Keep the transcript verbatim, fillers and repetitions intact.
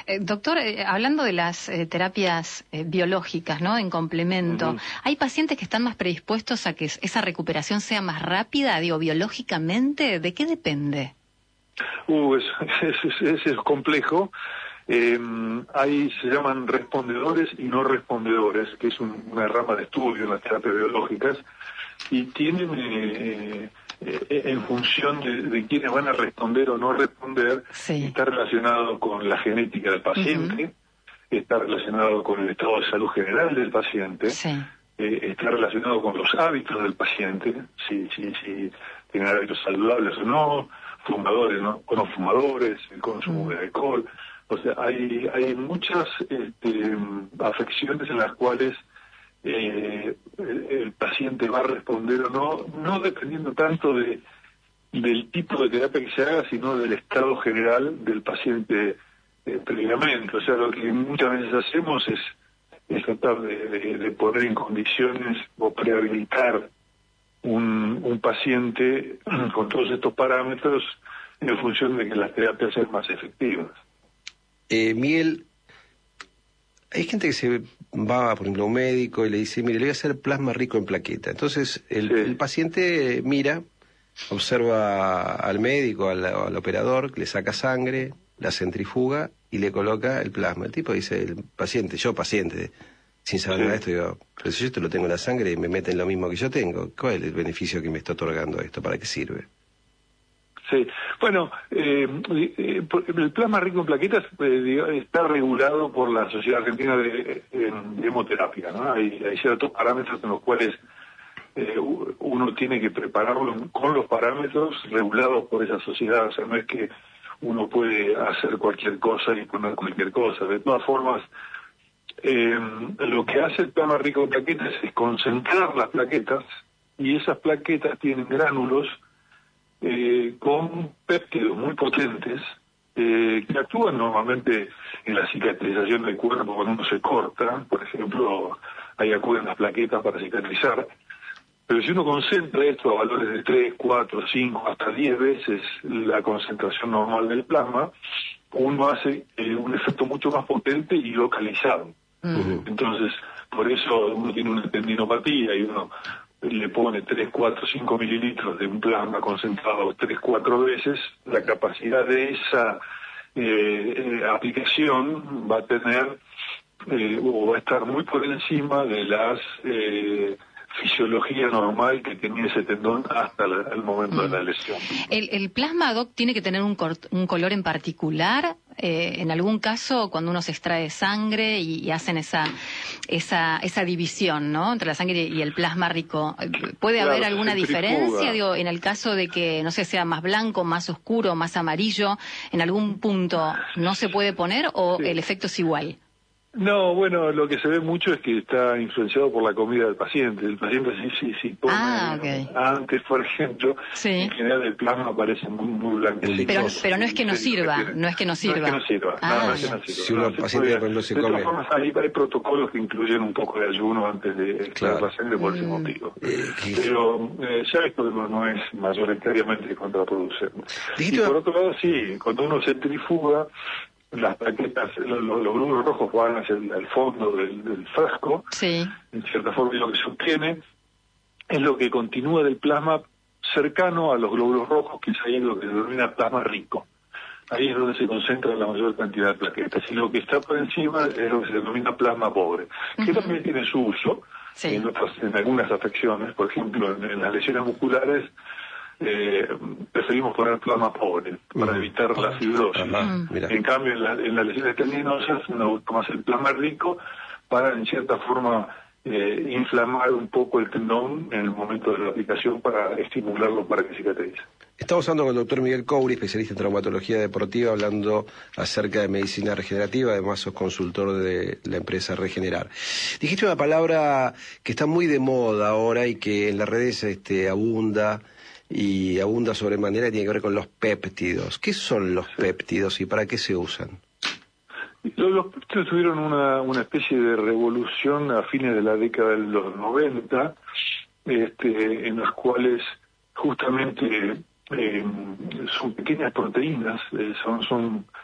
Eh, doctor, eh, hablando de las eh, terapias eh, biológicas, ¿no? En complemento, Uh-huh. ¿hay pacientes que están más predispuestos a que esa recuperación sea más rápida, digo, biológicamente? ¿De qué depende? Uh, es, es, es, es complejo. Eh, hay, se llaman respondedores y no respondedores, que es un, una rama de estudio en las terapias biológicas, y tienen, eh, eh, en función de, de quiénes van a responder o no responder, Sí. está relacionado con la genética del paciente, uh-huh. está relacionado con el estado de salud general del paciente, sí. eh, está relacionado con los hábitos del paciente, si, si, si tienen hábitos saludables o no, fumadores ¿no? o no fumadores, el consumo uh-huh. de alcohol. O sea, hay, hay muchas este, afecciones en las cuales eh, el, el paciente va a responder o no, no dependiendo tanto de del tipo de terapia que se haga, sino del estado general del paciente eh, previamente. O sea, lo que muchas veces hacemos es, es tratar de, de, de poner en condiciones o prehabilitar un, un paciente con todos estos parámetros en función de que las terapias sean más efectivas. Eh, Miguel, hay gente que se va, por ejemplo, a un médico y le dice, mire, le voy a hacer plasma rico en plaqueta. Entonces, el, sí. el paciente mira, observa al médico, al, al operador, le saca sangre, la centrifuga y le coloca el plasma. El tipo dice, el paciente, yo paciente, sin saber nada de esto, digo, pero si yo esto lo tengo en la sangre y me meten lo mismo que yo tengo, ¿cuál es el beneficio que me está otorgando esto? ¿Para qué sirve? Sí, bueno, eh, eh, el plasma rico en plaquetas eh, está regulado por la Sociedad Argentina de, de, de Hemoterapia, ¿no? Hay, hay ciertos parámetros en los cuales eh, uno tiene que prepararlo con los parámetros regulados por esa sociedad. O sea, no es que uno puede hacer cualquier cosa y poner cualquier cosa. De todas formas, eh, lo que hace el plasma rico en plaquetas es concentrar las plaquetas, y esas plaquetas tienen gránulos Eh, con péptidos muy potentes eh, que actúan normalmente en la cicatrización del cuerpo cuando uno se corta. Por ejemplo, ahí acuden las plaquetas para cicatrizar, pero si uno concentra esto a valores de tres, cuatro, cinco, hasta diez veces la concentración normal del plasma, uno hace eh, un efecto mucho más potente y localizado. Uh-huh. Entonces, por eso uno tiene una tendinopatía y uno le pone tres, cuatro, cinco mililitros de un plasma concentrado tres, cuatro veces, la capacidad de esa eh, eh, aplicación va a tener eh, o va a estar muy por encima de las eh, fisiología normal que tenía ese tendón hasta la, el momento mm. de la lesión. ¿El, el plasma, Doc, tiene que tener un, cor- un color en particular? Eh, en algún caso, cuando uno se extrae sangre y, y hacen esa, esa esa división, ¿no?, entre la sangre y el plasma rico, ¿puede claro, haber alguna diferencia? Digo, en el caso de que, no sé, sea más blanco, más oscuro, más amarillo, ¿en algún punto no se puede poner o sí. el efecto es igual? No, bueno, lo que se ve mucho es que está influenciado por la comida del paciente. El paciente sí, sí, sí come ah, okay. antes, por ejemplo, sí. en general el plasma aparece muy, muy blanco. Pero, pero no es que no sirva, no es que no sirva. No es que no sirva, ah, no, no es que no sirva. Si uno no, paciente puede, cuando se de come... todas formas, hay, hay protocolos que incluyen un poco de ayuno antes de extraer claro. la sangre por mm. ese motivo. Eh, pero eh, ya esto no, no es mayoritariamente contraproducente. Y por otro lado, sí, cuando uno centrifuga, las plaquetas, los, los glóbulos rojos van hacia el, el fondo del, del frasco, sí. en cierta forma, y lo que se obtiene es lo que continúa del plasma cercano a los glóbulos rojos, que es ahí lo que se denomina plasma rico. Ahí es donde se concentra la mayor cantidad de plaquetas, y lo que está por encima es lo que se denomina plasma pobre, que uh-huh. también tiene su uso sí. en, otras, en algunas afecciones. Por ejemplo, en, en las lesiones musculares, Eh, preferimos poner plasma pobre para uh-huh. evitar la fibrosis. Uh-huh. En cambio, en, la, en las lesiones tendinosas uno toma el plasma rico para, en cierta forma, eh, inflamar un poco el tendón en el momento de la aplicación para estimularlo para que cicatrice. Estamos hablando con el doctor Miguel Couri, especialista en traumatología deportiva, hablando acerca de medicina regenerativa. Además, sos consultor de la empresa Regenerar. Dijiste una palabra que está muy de moda ahora y que en las redes este, abunda, y abunda sobremanera, y tiene que ver con los péptidos. ¿Qué son los sí. péptidos y para qué se usan? Los, los péptidos tuvieron una, una especie de revolución a fines de la década de los noventa, este, en las cuales justamente eh, son pequeñas proteínas, eh, son, son